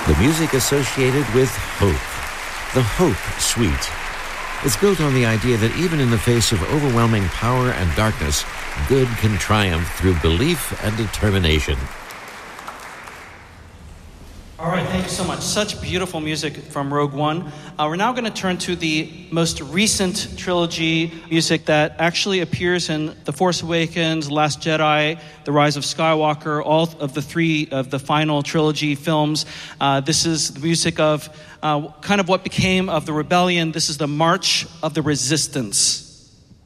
The music associated with hope. The Hope Suite. It's built on the idea that even in the face of overwhelming power and darkness, good can triumph through belief and determination. All right, thank you so much. Such beautiful music from Rogue One. We're now going to turn to the most recent trilogy music that actually appears in The Force Awakens, Last Jedi, The Rise of Skywalker, all of the three of the final trilogy films. This is the music of kind of what became of the rebellion. This is the March of the Resistance.